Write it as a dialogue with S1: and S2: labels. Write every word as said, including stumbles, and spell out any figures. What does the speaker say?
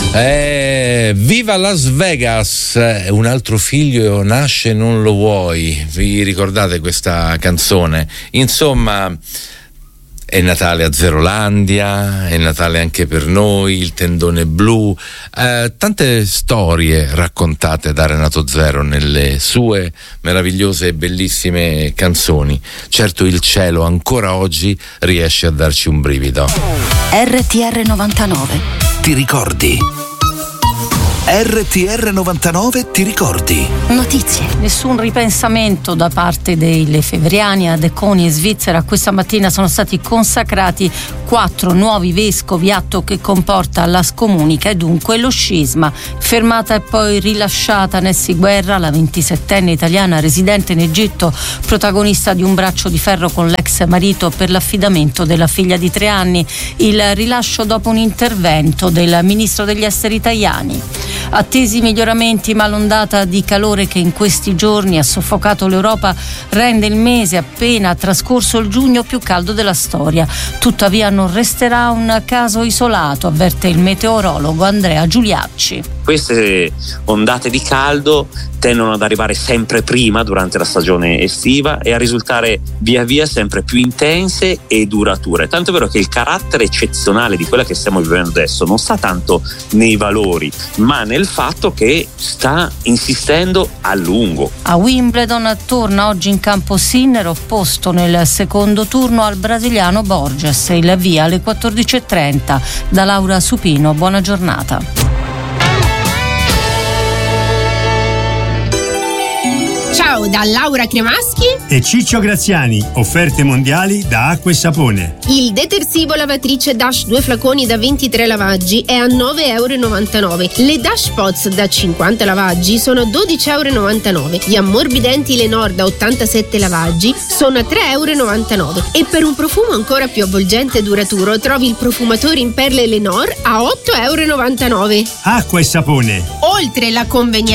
S1: Eh, viva Las Vegas, un altro figlio nasce, non lo vuoi. Vi ricordate questa canzone? Insomma, è Natale a Zerolandia, è Natale anche per noi, il tendone blu, eh, tante storie raccontate da Renato Zero nelle sue meravigliose e bellissime canzoni. Certo, il cielo ancora oggi riesce a darci un brivido.
S2: R T R novantanove.
S3: Ti ricordi? R T R novantanove ti ricordi?
S2: Notizie.
S4: Nessun ripensamento da parte dei lefebvriani. A Deconi in Svizzera questa mattina sono stati consacrati quattro nuovi vescovi, atto che comporta la scomunica e dunque lo scisma. Fermata e poi rilasciata Nessi Guerra, la ventisettenne italiana residente in Egitto, protagonista di un braccio di ferro con l'ex marito per l'affidamento della figlia di tre anni. Il rilascio dopo un intervento del ministro degli esteri italiani. Attesi miglioramenti, ma l'ondata di calore che in questi giorni ha soffocato l'Europa rende il mese appena trascorso il giugno più caldo della storia. Tuttavia non resterà un caso isolato, avverte il meteorologo Andrea Giuliacci.
S5: Queste ondate di caldo tendono ad arrivare sempre prima durante la stagione estiva e a risultare via via sempre più intense e durature. Tanto è vero che il carattere eccezionale di quella che stiamo vivendo adesso non sta tanto nei valori, ma nel fatto che sta insistendo a lungo.
S4: A Wimbledon torna oggi in campo Sinner, opposto nel secondo turno al brasiliano Borges. Il via alle quattordici e trenta. Da Laura Supino, buona giornata.
S6: Ciao da Laura Cremaschi
S7: e Ciccio Graziani, offerte mondiali da Acqua e Sapone.
S6: Il detersivo lavatrice Dash due flaconi da ventitré lavaggi è a nove virgola novantanove euro. Le Dash Pots da cinquanta lavaggi sono a dodici virgola novantanove euro. Gli ammorbidenti Lenor da ottantasette lavaggi sono a tre virgola novantanove euro. E per un profumo ancora più avvolgente e duraturo trovi il profumatore in perle Lenor a otto virgola novantanove euro.
S7: Acqua e Sapone.
S6: Oltre la convenienza